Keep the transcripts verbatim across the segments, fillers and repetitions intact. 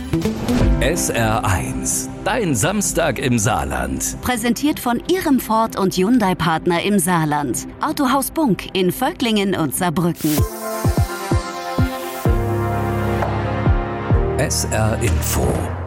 S R eins, dein Samstag im Saarland. Präsentiert von Ihrem Ford und Hyundai-Partner im Saarland. Autohaus Bunk in Völklingen und Saarbrücken. S R Info.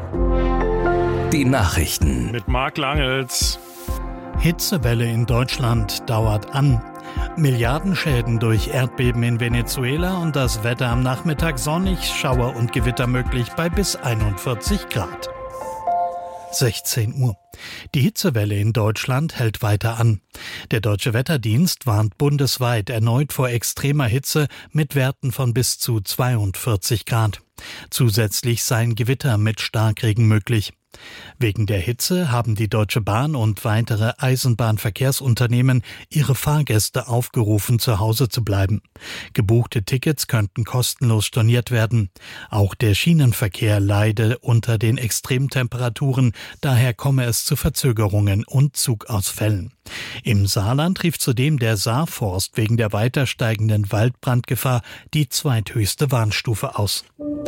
Die Nachrichten. Mit Marc Langels. Hitzewelle in Deutschland dauert an. Milliardenschäden durch Erdbeben in Venezuela und das Wetter am Nachmittag sonnig, Schauer und Gewitter möglich bei bis einundvierzig Grad. sechzehn Uhr. Die Hitzewelle in Deutschland hält weiter an. Der Deutsche Wetterdienst warnt bundesweit erneut vor extremer Hitze mit Werten von bis zu zweiundvierzig Grad. Zusätzlich seien Gewitter mit Starkregen möglich. Wegen der Hitze haben die Deutsche Bahn und weitere Eisenbahnverkehrsunternehmen ihre Fahrgäste aufgerufen, zu Hause zu bleiben. Gebuchte Tickets könnten kostenlos storniert werden. Auch der Schienenverkehr leide unter den Extremtemperaturen, daher komme es zu Verzögerungen und Zugausfällen. Im Saarland rief zudem der Saarforst wegen der weiter steigenden Waldbrandgefahr die zweithöchste Warnstufe aus.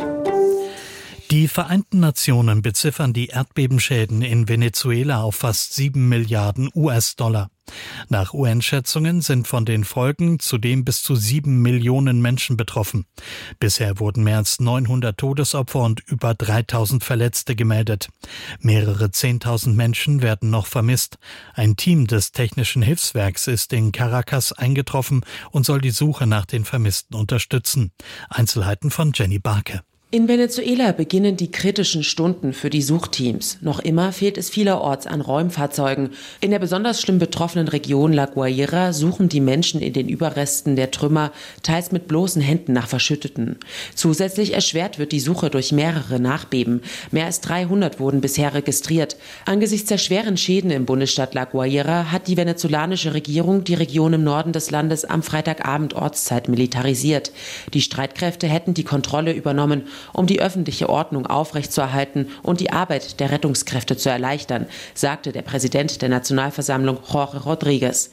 Die Vereinten Nationen beziffern die Erdbebenschäden in Venezuela auf fast sieben Milliarden U S-Dollar. Nach U N-Schätzungen sind von den Folgen zudem bis zu sieben Millionen Menschen betroffen. Bisher wurden mehr als neunhundert Todesopfer und über dreitausend Verletzte gemeldet. Mehrere zehntausend Menschen werden noch vermisst. Ein Team des Technischen Hilfswerks ist in Caracas eingetroffen und soll die Suche nach den Vermissten unterstützen. Einzelheiten von Jenny Barke. In Venezuela beginnen die kritischen Stunden für die Suchteams. Noch immer fehlt es vielerorts an Räumfahrzeugen. In der besonders schlimm betroffenen Region La Guaira suchen die Menschen in den Überresten der Trümmer, teils mit bloßen Händen nach Verschütteten. Zusätzlich erschwert wird die Suche durch mehrere Nachbeben. Mehr als dreihundert wurden bisher registriert. Angesichts der schweren Schäden im Bundesstaat La Guaira hat die venezolanische Regierung die Region im Norden des Landes am Freitagabend Ortszeit militarisiert. Die Streitkräfte hätten die Kontrolle übernommen, um die öffentliche Ordnung aufrechtzuerhalten und die Arbeit der Rettungskräfte zu erleichtern, sagte der Präsident der Nationalversammlung Jorge Rodriguez.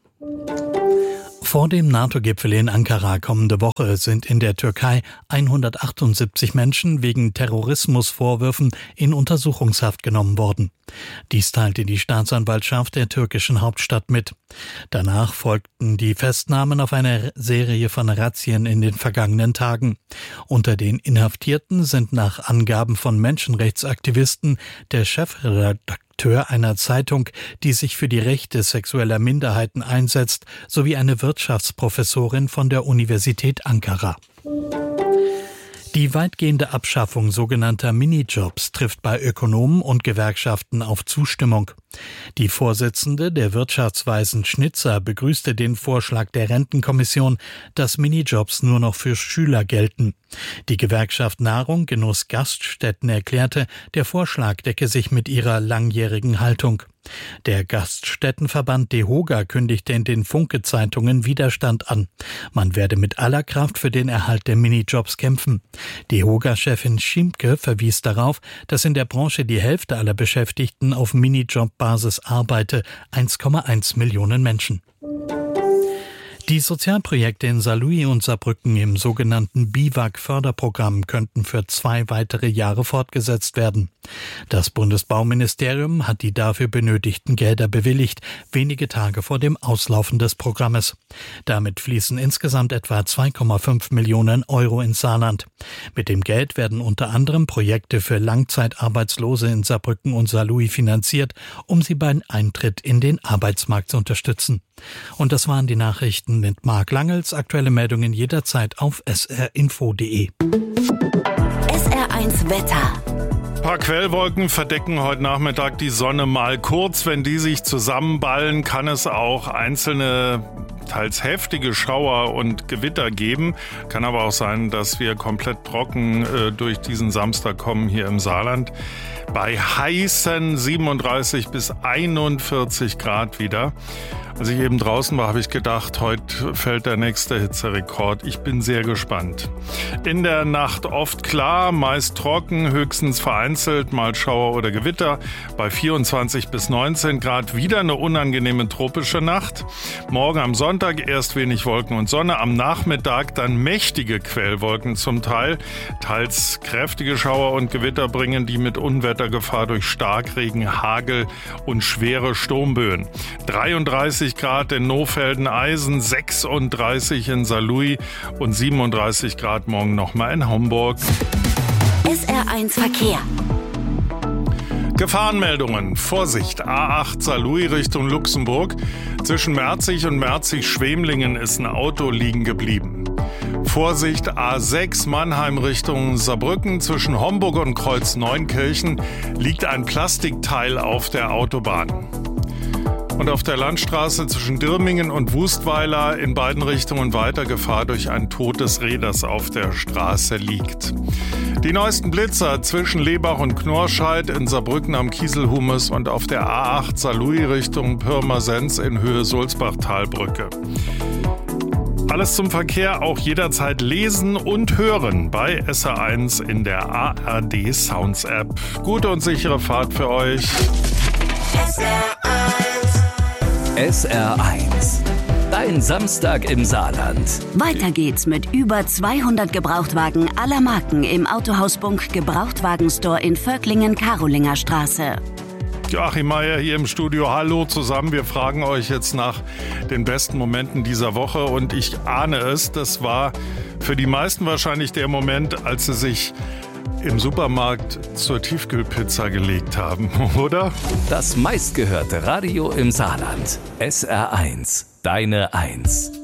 Vor dem NATO-Gipfel in Ankara kommende Woche sind in der Türkei hundertachtundsiebzig Menschen wegen Terrorismusvorwürfen in Untersuchungshaft genommen worden. Dies teilte die Staatsanwaltschaft der türkischen Hauptstadt mit. Danach folgten die Festnahmen auf eine Serie von Razzien in den vergangenen Tagen. Unter den Inhaftierten sind nach Angaben von Menschenrechtsaktivisten der Chefredakteur einer Zeitung, die sich für die Rechte sexueller Minderheiten einsetzt, sowie eine Wirtschaftsprofessorin von der Universität Ankara. Die weitgehende Abschaffung sogenannter Minijobs trifft bei Ökonomen und Gewerkschaften auf Zustimmung. Die Vorsitzende der Wirtschaftsweisen Schnitzer begrüßte den Vorschlag der Rentenkommission, dass Minijobs nur noch für Schüler gelten. Die Gewerkschaft Nahrung, Genuss, Gaststätten erklärte, der Vorschlag decke sich mit ihrer langjährigen Haltung. Der Gaststättenverband DEHOGA kündigte in den Funke-Zeitungen Widerstand an. Man werde mit aller Kraft für den Erhalt der Minijobs kämpfen. DEHOGA-Chefin Schimke verwies darauf, dass in der Branche die Hälfte aller Beschäftigten auf Minijob-Basis arbeite, eins Komma eins Millionen Menschen. Die Sozialprojekte in Saarlouis und Saarbrücken im sogenannten B I W A C-Förderprogramm könnten für zwei weitere Jahre fortgesetzt werden. Das Bundesbauministerium hat die dafür benötigten Gelder bewilligt, wenige Tage vor dem Auslaufen des Programmes. Damit fließen insgesamt etwa zwei Komma fünf Millionen Euro ins Saarland. Mit dem Geld werden unter anderem Projekte für Langzeitarbeitslose in Saarbrücken und Saarlouis finanziert, um sie beim Eintritt in den Arbeitsmarkt zu unterstützen. Und das waren die Nachrichten mit Marc Langels. Aktuelle Meldungen jederzeit auf s r info punkt d e. S R eins Wetter. Ein paar Quellwolken verdecken heute Nachmittag die Sonne mal kurz. Wenn die sich zusammenballen, kann es auch einzelne, teils heftige Schauer und Gewitter geben. Kann aber auch sein, dass wir komplett trocken äh, durch diesen Samstag kommen hier im Saarland. Bei heißen siebenunddreißig bis einundvierzig Grad wieder. Als ich eben draußen war, habe ich gedacht, heute fällt der nächste Hitzerekord. Ich bin sehr gespannt. In der Nacht oft klar, meist trocken, höchstens vereinzelt, mal Schauer oder Gewitter. Bei vierundzwanzig bis neunzehn Grad wieder eine unangenehme tropische Nacht. Morgen am Sonntag erst wenig Wolken und Sonne. Am Nachmittag dann mächtige Quellwolken zum Teil. Teils kräftige Schauer und Gewitter bringen die mit Unwettergefahr durch Starkregen, Hagel und schwere Sturmböen. dreiunddreißig Grad in Nohfelden-Eisen, sechsunddreißig in Saarlouis und siebenunddreißig Grad morgen nochmal in Homburg. S R eins Verkehr. Gefahrenmeldungen. Vorsicht, A acht Saarlouis Richtung Luxemburg. Zwischen Merzig und Merzig-Schwemlingen ist ein Auto liegen geblieben. Vorsicht, A sechs Mannheim Richtung Saarbrücken. Zwischen Homburg und Kreuz-Neunkirchen liegt ein Plastikteil auf der Autobahn. Und auf der Landstraße zwischen Dirmingen und Wustweiler in beiden Richtungen weiter Gefahr durch ein totes Reh, das auf der Straße liegt. Die neuesten Blitzer zwischen Lebach und Knorrscheid in Saarbrücken am Kieselhumus und auf der A acht Saarlouis Richtung Pirmasens in Höhe Sulzbach-Talbrücke. Alles zum Verkehr auch jederzeit lesen und hören bei S R eins in der A R D Sounds App. Gute und sichere Fahrt für euch. S R eins. S R eins. Dein Samstag im Saarland. Weiter geht's mit über zweihundert Gebrauchtwagen aller Marken im Autohaus Bunk Gebrauchtwagenstore in Völklingen-Karolinger Straße. Joachim Meier hier im Studio. Hallo zusammen. Wir fragen euch jetzt nach den besten Momenten dieser Woche und ich ahne es, das war für die meisten wahrscheinlich der Moment, als sie sich im Supermarkt zur Tiefkühlpizza gelegt haben, oder? Das meistgehörte Radio im Saarland. S R eins. Deine Eins.